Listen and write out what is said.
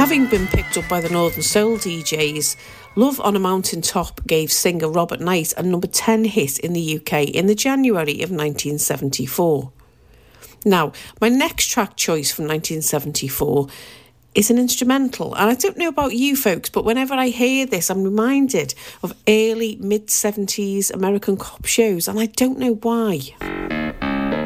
Having been picked up by the Northern Soul DJs, Love on a Mountain Top gave singer Robert Knight a number 10 hit in the UK in the January of 1974. Now, my next track choice from 1974 is an instrumental, and I don't know about you folks, but whenever I hear this, I'm reminded of early mid-70s American cop shows, and I don't know why.